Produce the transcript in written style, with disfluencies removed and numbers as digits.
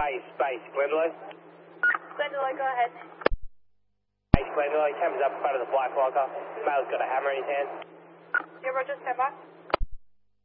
Space, Glendelow. Glendelow, go ahead. Space, Glendelow, cameras up in front of the black locker. Male's got a hammer in his hand. Yeah, Roger, stand by.